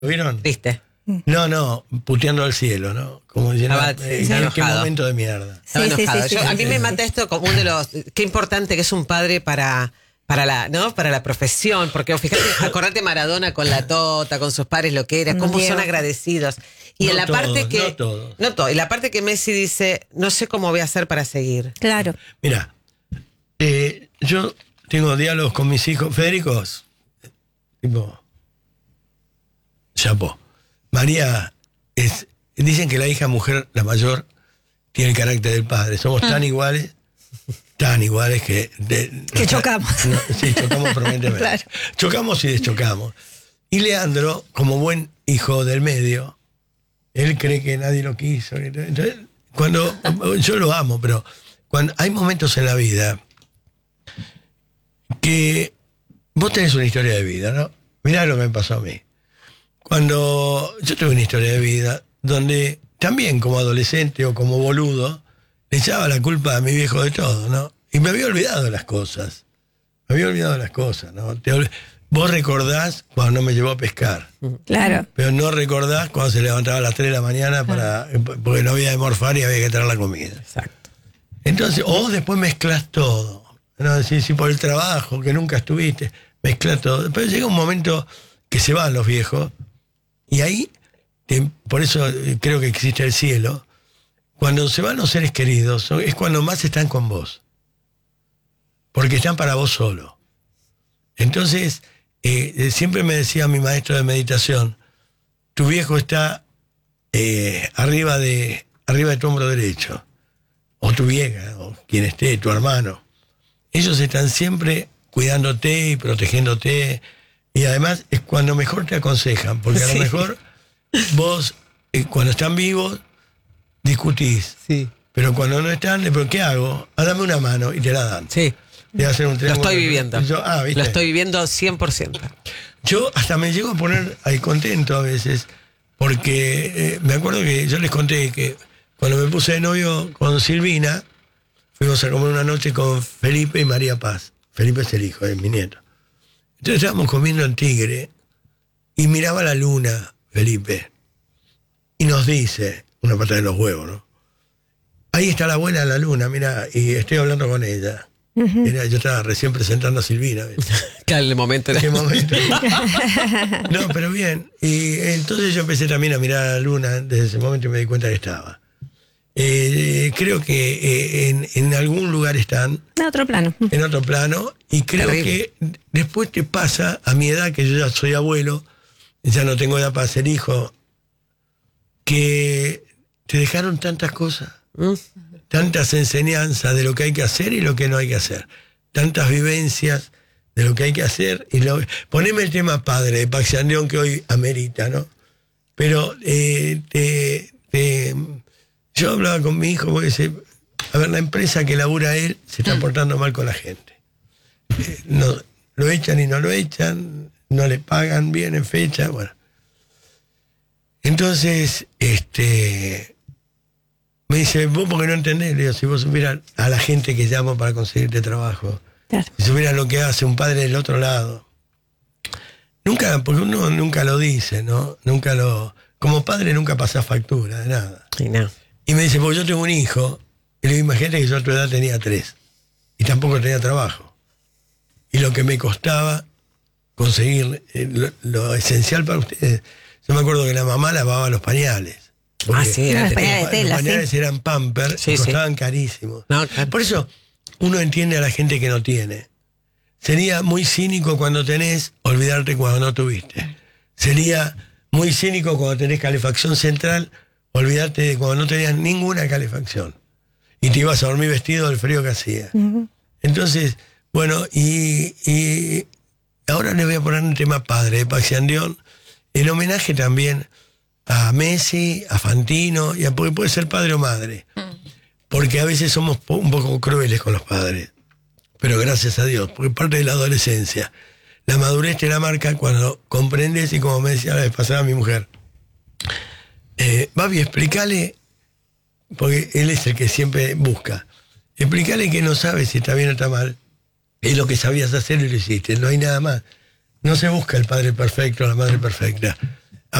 ¿Lo vieron? Triste. No, puteando al cielo, ¿no? Como diciendo, Estaba qué enojado. momento de mierda. Estaba enojado. sí. A mí me mata esto como uno de los... Qué importante que es un padre para la profesión, porque fíjate, acordate Maradona con la tota, con sus padres, lo que era, cómo Diego. son agradecidos. Y No en la parte todos, que... no todos. No todo. Y la parte que Messi dice, no sé cómo voy a hacer para seguir. Claro. Mira, yo tengo diálogos con mis hijos. Federicos, tipo, chapó. María dicen que la hija mujer, la mayor, tiene el carácter del padre. Somos tan iguales que... Que chocamos. Sí, chocamos permanentemente. Claro. Chocamos y deschocamos. Y Leandro, como buen hijo del medio, él cree que nadie lo quiso. Entonces, yo lo amo, pero cuando hay momentos en la vida que vos tenés una historia de vida, ¿no? Mirá lo que me pasó a mí. Cuando yo tuve una historia de vida donde también como adolescente o como boludo le echaba la culpa a mi viejo de todo, ¿no? Y me había olvidado de las cosas. ¿No? Vos recordás cuando no me llevó a pescar, Claro. pero no recordás cuando se levantaba a las 3 de la mañana porque no había de morfar y había que traer la comida. Exacto. Entonces, o después mezclas todo. ¿No? Si por el trabajo, que nunca estuviste, mezclas todo. Pero llega un momento que se van los viejos, y ahí, por eso creo que existe el cielo. Cuando se van los seres queridos, es cuando más están con vos. Porque están para vos solo. Entonces, siempre me decía mi maestro de meditación, tu viejo está arriba de tu hombro derecho. O tu vieja, o quien esté, tu hermano. Ellos están siempre cuidándote y protegiéndote. Y además es cuando mejor te aconsejan. Porque a lo mejor vos, cuando están vivos, discutís. Sí. Pero cuando no están, ¿pero qué hago? Dame una mano y te la dan. Sí. Te hacen un Lo triángulo. estoy viviendo. ¿Viste? Lo estoy viviendo 100%. Yo hasta me llego a poner ahí contento a veces, porque me acuerdo que yo les conté que cuando me puse de novio con Silvina, fuimos a comer una noche con Felipe y María Paz. Felipe es el hijo, es mi nieto. Entonces estábamos comiendo en Tigre y miraba la luna, Felipe, y nos dice, una pata de los huevos, ¿no? Ahí está la abuela de la luna, mira, y estoy hablando con ella. Mira, yo estaba recién presentando a Silvina. Claro, el momento. ¿Qué momento? No, pero bien. Y entonces yo empecé también a mirar a la luna desde ese momento y me di cuenta que estaba. Creo que en algún lugar están, En otro plano. en otro plano, y creo Terrible. que después te pasa, a mi edad, que yo ya soy abuelo, ya no tengo edad para ser hijo, que te dejaron tantas cosas. Tantas enseñanzas de lo que hay que hacer y lo que no hay que hacer. Tantas vivencias de lo que hay que hacer. Poneme el tema padre de Paxiandeón que hoy amerita, ¿no? Pero yo hablaba con mi hijo porque dice, a ver, la empresa que labura él se está portando mal con la gente. No, lo echan y no lo echan, no le pagan bien en fecha, bueno. Entonces, me dice, vos porque no entendés, le digo, si vos supieras a la gente que llamo para conseguirte trabajo, Claro. si supieras lo que hace un padre del otro lado. Nunca, porque uno nunca lo dice, ¿no? Como padre nunca pasás factura de nada. Sí, no. Y me dice, porque yo tengo un hijo, y le digo, imagínate que yo a tu edad tenía 3, y tampoco tenía trabajo. Y lo que me costaba conseguir lo esencial para ustedes. Yo me acuerdo que la mamá lavaba los pañales. Porque Sí, era Los pañales de tela, los pañales sí. eran Pampers, Sí, y sí. costaban carísimos. No, claro. Por eso uno entiende a la gente que no tiene. Sería muy cínico cuando tenés, olvidarte cuando no tuviste. Sería muy cínico cuando tenés calefacción central, olvidarte de cuando no tenías ninguna calefacción. Y te ibas a dormir vestido del frío que hacía. Entonces, bueno, y ahora les voy a poner un tema padre de Paxiandeón, en homenaje también a Messi, a Fantino, porque puede ser padre o madre. Porque a veces somos un poco crueles con los padres. Pero gracias a Dios, porque parte de la adolescencia. La madurez te la marca cuando comprendes, y como me decía la vez pasada mi mujer, Babi, explícale, porque él es el que siempre busca, explícale que no sabes si está bien o está mal. Es lo que sabías hacer y lo hiciste, no hay nada más. No se busca el padre perfecto o la madre perfecta.